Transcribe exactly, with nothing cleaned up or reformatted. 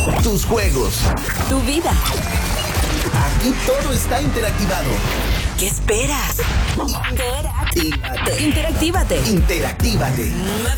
tus juegos, tu vida. Aquí todo está interactivado. ¿Qué esperas? Interactívate. Interactívate. Interactívate.